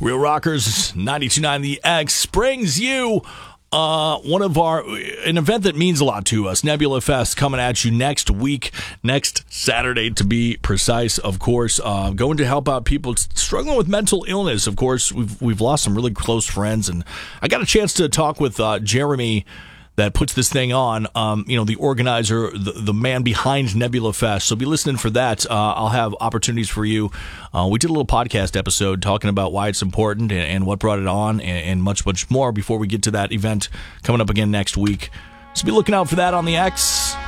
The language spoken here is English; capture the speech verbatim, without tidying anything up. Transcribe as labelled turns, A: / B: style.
A: Real Rockers ninety-two point nine The X brings you uh, one of our an event that means a lot to us. Nebula Fest coming at you next week, next Saturday to be precise. Of course, uh, going to help out people struggling with mental illness. Of course, we've we've lost some really close friends, and I got a chance to talk with uh, Jeremy, that puts this thing on, um, you know, the organizer, the, the man behind Nebula Fest. So be listening for that. Uh, I'll have opportunities for you. Uh, we did a little podcast episode talking about why it's important and, and what brought it on, and, and much, much more before we get to that event coming up again next week. So be looking out for that on the X.